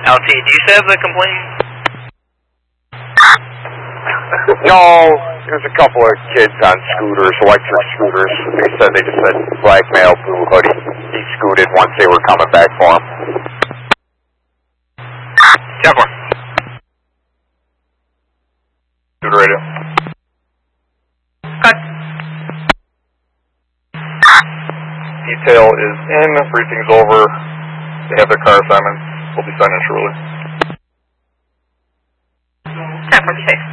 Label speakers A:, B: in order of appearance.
A: LT, do you still have the complaint?
B: No, there's a couple of kids on scooters, electric scooters. They said they just said black male, blue hoodie. He scooted once they were coming back for him.
C: Kevlar. Scooter radio.
A: Cut.
C: Detail is in, briefing's over. They have their car assignments. We'll be signing shortly.
A: 1046.